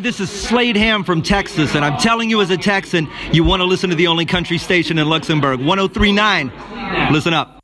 this is Slade Ham from Texas, and I'm telling you as a Texan, you want to listen to the only country station in Luxembourg, 103.9. Listen up.